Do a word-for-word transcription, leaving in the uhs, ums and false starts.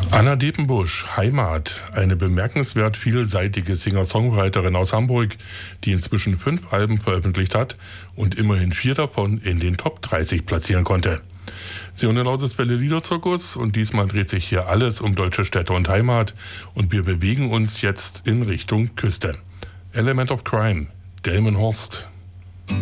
Anna Depenbusch, Heimat, eine bemerkenswert vielseitige Singer-Songwriterin aus Hamburg, die inzwischen fünf Alben veröffentlicht hat und immerhin vier davon in den Top dreißig platzieren konnte. Sie hören den Lauteswelle Liederzirkus und diesmal dreht sich hier alles um deutsche Städte und Heimat und wir bewegen uns jetzt in Richtung Küste. Element of Crime, Delmenhorst.